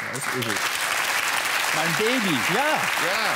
Das ist es. Mein Baby. Ja. Ja.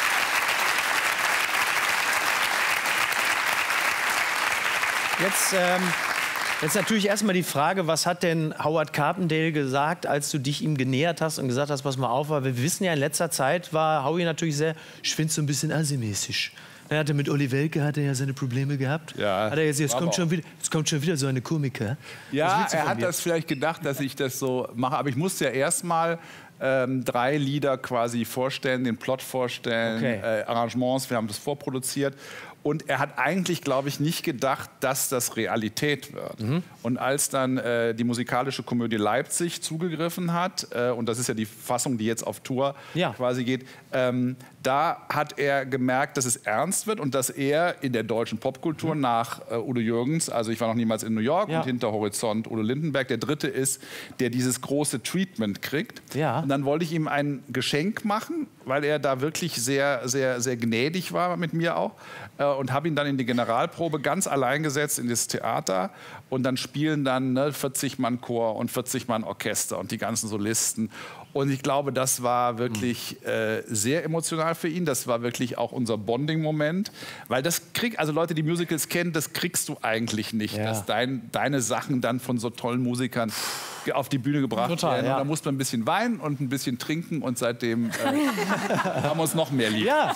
Jetzt natürlich erstmal die Frage, was hat denn Howard Carpendale gesagt, als du dich ihm genähert hast und gesagt hast, pass mal auf, weil wir wissen ja, in letzter Zeit war Howie natürlich sehr, ich finde so ein bisschen asimäßig. Er hatte mit Olli Welke hat er ja seine Probleme gehabt. Ja, hat er jetzt kommt schon wieder so eine Komiker. Ja, er hat das vielleicht gedacht, dass ich das so mache, aber ich musste ja erstmal 3 Lieder quasi vorstellen, den Plot vorstellen, Okay. Arrangements, wir haben das vorproduziert. Und er hat eigentlich, glaube ich, nicht gedacht, dass das Realität wird. Und als dann die musikalische Komödie Leipzig zugegriffen hat, und das ist ja die Fassung, die jetzt auf Tour quasi geht, da hat er gemerkt, dass es ernst wird und dass er in der deutschen Popkultur nach Udo Jürgens, also ich war noch niemals in New York und hinter Horizont Udo Lindenberg, der dritte ist, der dieses große Treatment kriegt. Ja. Und dann wollte ich ihm ein Geschenk machen, weil er da wirklich sehr, sehr, sehr gnädig war mit mir auch. Und habe ihn dann in die Generalprobe ganz allein gesetzt in das Theater. Und dann spielen dann 40-Mann-Chor und 40-Mann-Orchester und die ganzen Solisten. Und ich glaube, das war wirklich sehr emotional für ihn. Das war wirklich auch unser Bonding-Moment. Weil das also Leute, die Musicals kennen, das kriegst du eigentlich nicht. Ja. Dass deine Sachen dann von so tollen Musikern auf die Bühne gebracht werden. Ja. Und da muss man ein bisschen weinen und ein bisschen trinken. Und seitdem haben wir uns noch mehr lieb. Ja.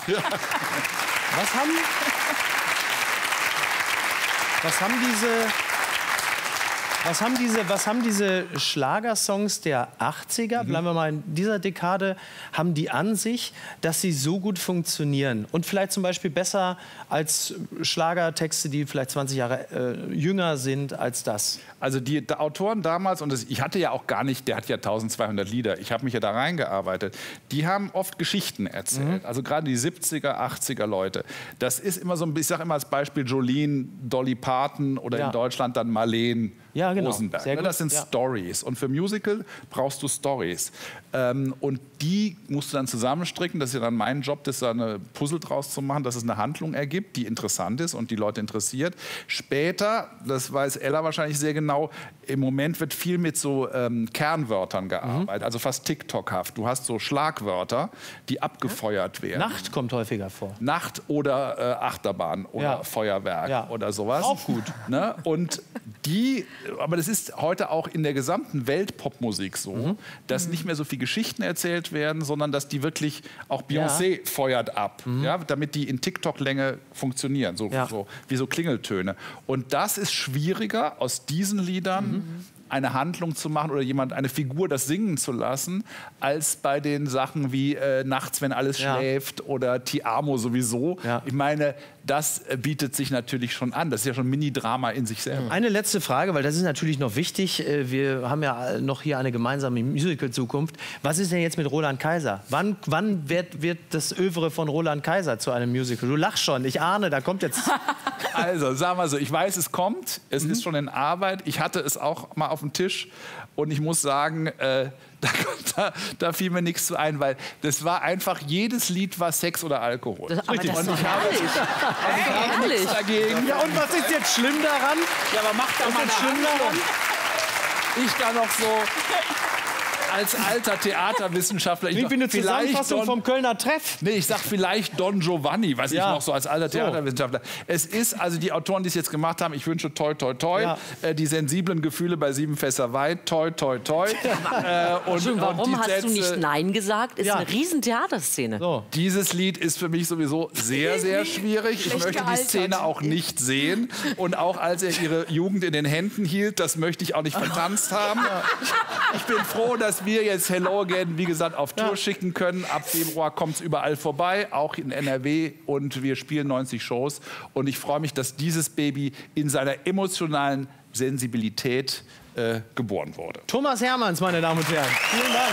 Was haben diese Schlagersongs der 80er, bleiben wir mal in dieser Dekade, haben die an sich, dass sie so gut funktionieren? Und vielleicht zum Beispiel besser als Schlagertexte, die vielleicht 20 Jahre jünger sind als das? Also die Autoren damals, und ich hatte ja auch gar nicht, der hat ja 1200 Lieder, ich habe mich ja da reingearbeitet, die haben oft Geschichten erzählt. Also gerade die 70er, 80er Leute. Das ist immer so ein bisschen, ich sage immer als Beispiel Jolene, Dolly Parton oder in Deutschland dann Marlene. Ja, genau. Rosenberg. Sehr gut. Das sind Stories. Und für Musical brauchst du Stories. Und die musst du dann zusammenstricken. Das ist ja dann mein Job, das da eine Puzzle draus zu machen, dass es eine Handlung ergibt, die interessant ist und die Leute interessiert. Später, das weiß Ella wahrscheinlich sehr genau, im Moment wird viel mit so Kernwörtern gearbeitet, also fast TikTok-haft. Du hast so Schlagwörter, die abgefeuert werden. Nacht kommt häufiger vor. Nacht oder Achterbahn oder Feuerwerk oder sowas. Auch gut. Ne? Und aber das ist heute auch in der gesamten Welt Popmusik so, dass nicht mehr so viele Geschichten erzählt werden, sondern dass die wirklich, auch Beyoncé feuert ab, damit die in TikTok-Länge funktionieren, so wie so Klingeltöne. Und das ist schwieriger, aus diesen Liedern eine Handlung zu machen oder eine Figur das singen zu lassen, als bei den Sachen wie Nachts, wenn alles schläft oder Ti amo sowieso. Ja. Ich meine, das bietet sich natürlich schon an. Das ist ja schon ein Mini-Drama in sich selber. Eine letzte Frage, weil das ist natürlich noch wichtig. Wir haben ja noch hier eine gemeinsame Musical-Zukunft. Was ist denn jetzt mit Roland Kaiser? Wann wird das Övre von Roland Kaiser zu einem Musical? Du lachst schon, ich ahne, da kommt jetzt... Also, sagen wir so, ich weiß, es kommt. Es ist schon in Arbeit. Ich hatte es auch mal auf dem Tisch. Und ich muss sagen, da fiel mir nichts zu ein, weil das war einfach, jedes Lied war Sex oder Alkohol. Aber das ist und doch herrlich. ich habe nichts dagegen. Ja, und was ist jetzt schlimm daran? Ja, aber macht doch mal eine Handlung. Ich da noch so als alter Theaterwissenschaftler. Ich bin eine Zusammenfassung vom Kölner Treff. Nee, ich sag vielleicht Don Giovanni, weiß ich noch so als alter Theaterwissenschaftler. Es ist, also die Autoren, die es jetzt gemacht haben, ich wünsche toi, toi, toi. Die sensiblen Gefühle bei 7 Fässer Wein, toi, toi, toi. Warum hast du nicht Nein gesagt? Ist eine riesen Theaterszene. So. Dieses Lied ist für mich sowieso sehr, sehr schwierig. Ich möchte die Szene auch nicht sehen. Und auch als er ihre Jugend in den Händen hielt, das möchte ich auch nicht vertanzt haben. Ich bin froh, dass wir jetzt Hello Again, wie gesagt, auf Tour schicken können. Ab Februar kommt es überall vorbei, auch in NRW. Und wir spielen 90 Shows. Und ich freue mich, dass dieses Baby in seiner emotionalen Sensibilität geboren wurde. Thomas Hermanns, meine Damen und Herren. Vielen Dank.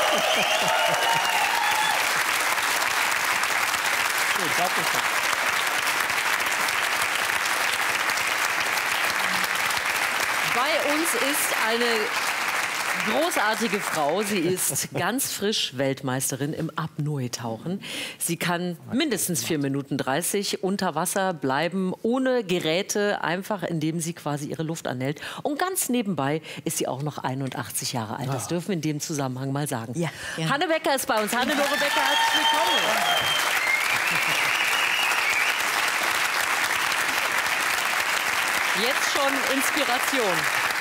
Gut, danke schön. Bei uns ist eine Großartige Frau. Sie ist ganz frisch Weltmeisterin im Apnoe-Tauchen. Sie kann mindestens 4 Minuten 30 unter Wasser bleiben, ohne Geräte, einfach indem sie quasi ihre Luft anhält. Und ganz nebenbei ist sie auch noch 81 Jahre alt. Das dürfen wir in dem Zusammenhang mal sagen. Ja, ja. Hanne Becker ist bei uns. Hannelore Becker, herzlich willkommen. Jetzt schon Inspiration.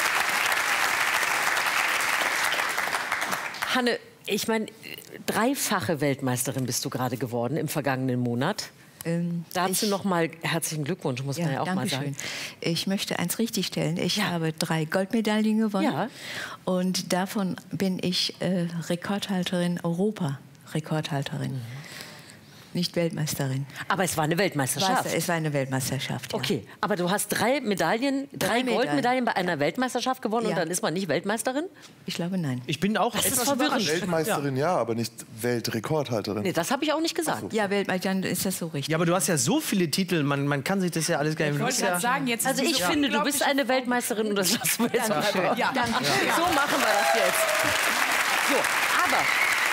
Hanne, ich meine, 3-fache Weltmeisterin bist du gerade geworden im vergangenen Monat. Dazu noch mal herzlichen Glückwunsch, muss man ja auch mal sagen. Ich möchte eins richtigstellen. Ich habe 3 Goldmedaillen gewonnen. Ja. Und davon bin ich Rekordhalterin, Europa-Rekordhalterin. Nicht Weltmeisterin. Aber es war eine Weltmeisterschaft. Es war eine Weltmeisterschaft, ja. Okay, aber du hast 3 Medaillen, 3 Goldmedaillen bei einer Weltmeisterschaft gewonnen und dann ist man nicht Weltmeisterin? Ich glaube, nein. Ich bin auch etwas verwirrend. Weltmeisterin ja, aber nicht Weltrekordhalterin. Nee, das habe ich auch nicht gesagt. So. Ja, dann ist das so richtig. Ja, aber du hast ja so viele Titel, man kann sich das ja alles gar nicht Ich wollte sagen, jetzt Also ich finde, du bist eine Weltmeisterin und das lassen wir jetzt mal. Ja. Danke. So machen wir das jetzt. So, aber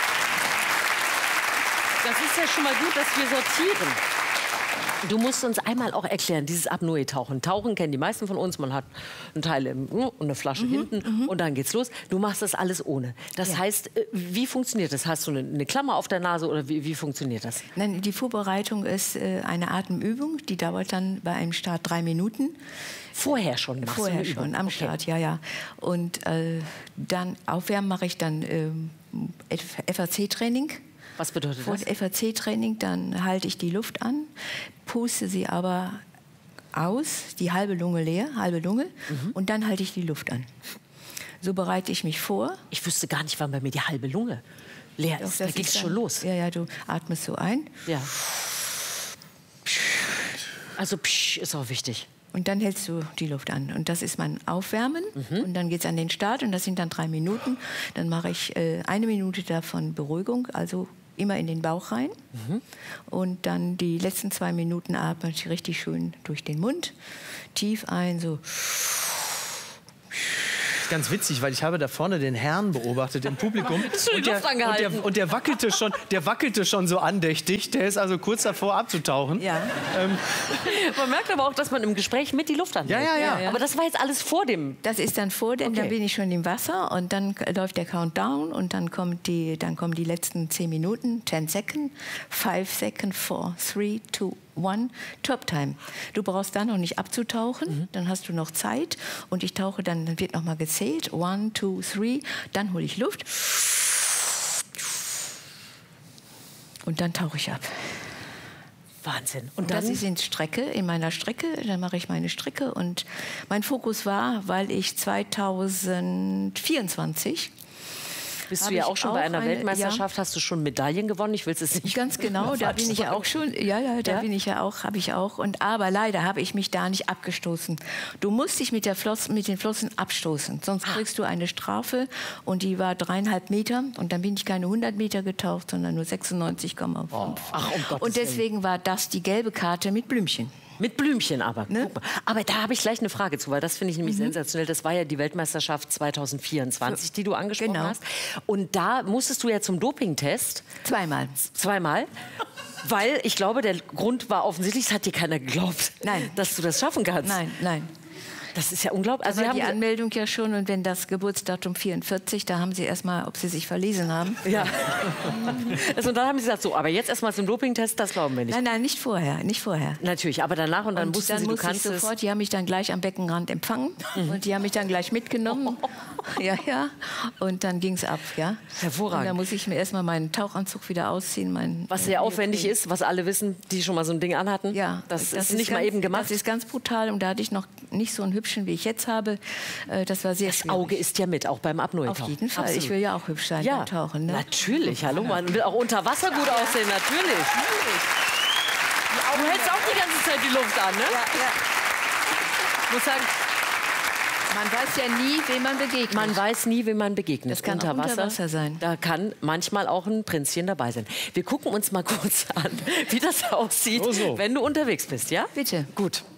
das ist ja schon mal gut, dass wir sortieren. Du musst uns einmal auch erklären, dieses Apnoe-Tauchen. Tauchen kennen die meisten von uns. Man hat einen Teil und eine Flasche hinten und dann geht's los. Du machst das alles ohne. Das heißt, wie funktioniert das? Hast du eine Klammer auf der Nase oder wie funktioniert das? Nein, die Vorbereitung ist eine Atemübung. Die dauert dann bei einem Start 3 Minuten. Vorher schon machst Vorher du schon, am Start, ja. Und dann aufwärmen mache ich dann FAC-Training. Was bedeutet Vor das? FAC-Training, dann halte ich die Luft an, puste sie aber aus, die halbe Lunge leer, und dann halte ich die Luft an. So bereite ich mich vor. Ich wüsste gar nicht, wann bei mir die halbe Lunge leer ist. Da ging es schon los. Ja, du atmest so ein. Ja. Also Psch ist auch wichtig. Und dann hältst du die Luft an. Und das ist mein Aufwärmen. Und dann geht es an den Start und das sind dann 3 Minuten. Dann mache ich 1 Minute davon Beruhigung, also immer in den Bauch rein. Und dann die letzten 2 Minuten atme ich richtig schön durch den Mund. Tief ein, so. Ganz witzig, weil ich habe da vorne den Herrn beobachtet im Publikum und der wackelte schon so andächtig. Der ist also kurz davor abzutauchen. Ja. Man merkt aber auch, dass man im Gespräch mit die Luft anhält. Ja. Aber das war jetzt alles vor dem. Das ist dann vor dem, Okay. Dann bin ich schon im Wasser und dann läuft der Countdown und dann kommen die letzten 10 Minuten, 10 Sekunden, 5 Seconds, 4, 3, 2, 1, Top Time. Du brauchst da noch nicht abzutauchen, dann hast du noch Zeit und ich tauche dann wird noch mal gezählt, 1, 2, 3, dann hole ich Luft und dann tauche ich ab. Wahnsinn. Und das ist in meiner Strecke, dann mache ich meine Strecke und mein Fokus war, weil ich 2024 bist du ja auch schon bei einer Weltmeisterschaft, hast du schon Medaillen gewonnen? Ich will es jetzt nicht. Ganz genau, da bin ich ja auch schon. Ja, da bin ich ja auch, habe ich auch. Aber leider habe ich mich da nicht abgestoßen. Du musst dich mit den Flossen abstoßen, sonst kriegst du eine Strafe. Und die war 3,5 Meter. Und dann bin ich keine 100 Meter getaucht, sondern nur 96,5. Ach, um Gottes Und deswegen war das die gelbe Karte mit Blümchen. Mit Blümchen aber. Ne? Aber da habe ich gleich eine Frage zu, weil das finde ich nämlich sensationell. Das war ja die Weltmeisterschaft 2024, die du angesprochen hast. Und da musstest du ja zum Dopingtest. Zweimal. Weil ich glaube, der Grund war offensichtlich, es hat dir keiner geglaubt, dass du das schaffen kannst. Nein. Das ist ja unglaublich. Also die Anmeldung ja schon und wenn das Geburtsdatum 44, da haben sie erstmal, ob sie sich verlesen haben. Ja. Also, und dann haben sie gesagt, so, aber jetzt erstmal zum Dopingtest, das glauben wir nicht. Nein, nicht vorher. Natürlich, aber danach und dann wussten sie, du kannst es. Sofort, die haben mich dann gleich am Beckenrand empfangen und die haben mich dann gleich mitgenommen. Ja. Und dann ging es ab, ja. Hervorragend. Und dann muss ich mir erstmal meinen Tauchanzug wieder ausziehen. Was sehr aufwendig ist, was alle wissen, die schon mal so ein Ding anhatten. Ja. Das ist nicht mal eben gemacht. Das ist ganz brutal und da hatte ich noch nicht so einen hübschen, wie ich jetzt habe. Das war sehr schwierig. Das Auge ist ja mit, auch beim Apnoe-Tauchen. Auf jeden Fall. Absolut. Ich will ja auch hübsch sein beim Tauchen. Ne? Natürlich, hallo, man will auch unter Wasser gut aussehen, natürlich. Du hältst auch die ganze Zeit die Luft an, ne? Ja. Ich muss sagen, man weiß ja nie, wem man begegnet. man weiß nie, wem man begegnet. Das kann auch unter Wasser sein. Da kann manchmal auch ein Prinzchen dabei sein. Wir gucken uns mal kurz an, wie das aussieht, wenn du unterwegs bist, ja? Bitte. Gut.